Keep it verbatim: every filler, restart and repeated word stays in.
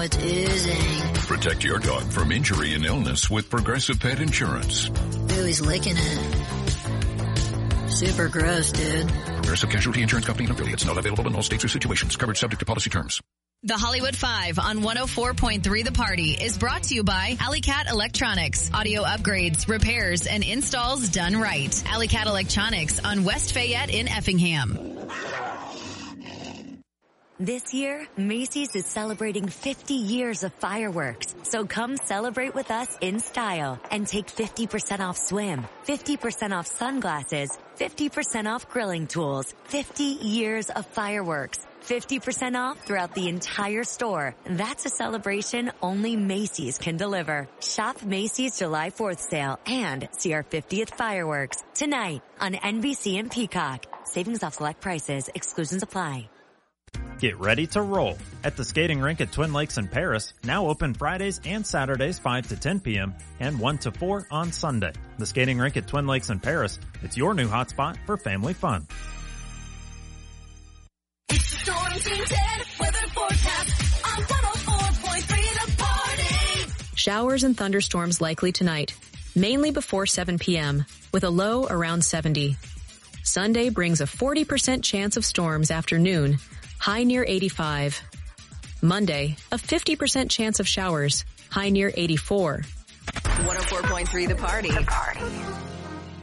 it's oozing. Protect your dog from injury and illness with Progressive Pet Insurance. Ooh, he's licking it. Super gross, dude. Progressive Casualty Insurance Company and affiliates. Not available in all states or situations. Coverage subject to policy terms. The Hollywood Five on one oh four point three The Party is brought to you by Alley Cat Electronics. Audio upgrades, repairs, and installs done right. Alley Cat Electronics on West Fayette in Effingham. This year, Macy's is celebrating fifty years of fireworks. So come celebrate with us in style and take fifty percent off swim, fifty percent off sunglasses, fifty percent off grilling tools, fifty years of fireworks, fifty percent off throughout the entire store. That's a celebration only Macy's can deliver. Shop Macy's July fourth sale and see our fiftieth fireworks tonight on N B C and Peacock. Savings off select prices. Exclusions apply. Get ready to roll at the skating rink at Twin Lakes in Paris, now open Fridays and Saturdays five to ten p.m. and one to four on Sunday. The skating rink at Twin Lakes in Paris, it's your new hotspot for family fun. It's the Storm Team ten weather forecast on one oh four point three The Party. Showers and thunderstorms likely tonight, mainly before seven p.m., with a low around seventy. Sunday brings a forty percent chance of storms after noon, high near eighty-five. Monday, a fifty percent chance of showers, high near eighty-four. one oh four point three The Party. The Party.